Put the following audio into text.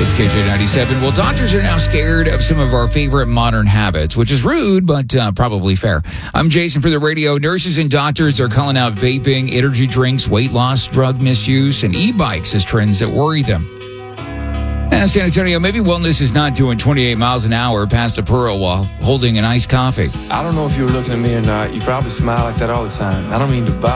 It's KJ97. Well, doctors are now scared of some of our favorite modern habits, which is rude, but probably fair. I'm Jason for the radio. Nurses and doctors are calling out vaping, energy drinks, weight loss, drug misuse, and e-bikes as trends that worry them. And San Antonio, maybe wellness is not doing 28 miles an hour past the Pearl while holding an iced coffee. I don't know if you were looking at me or not. You probably smile like that all the time. I don't mean to bother.